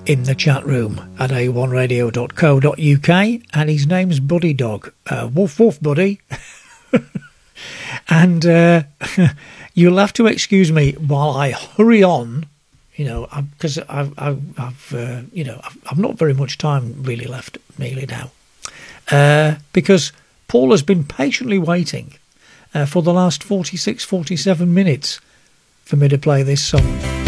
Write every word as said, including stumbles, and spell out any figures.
in the chat room at a one radio dot co dot uk, and his name's Buddy Dog. Uh, woof woof, Buddy. And uh, you'll have to excuse me while I hurry on, you know, because I've, I've, I've uh, you know, I've, I've not very much time really left, nearly now, uh, because Paul has been patiently waiting uh, for the last forty-six, forty-seven minutes for me to play this song.